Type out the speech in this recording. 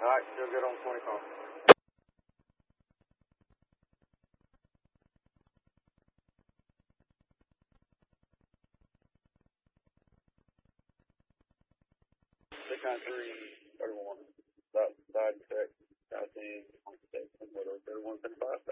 Alright, still good on 20 phone. Six 9-3 31. Side check. 19 26. 3175.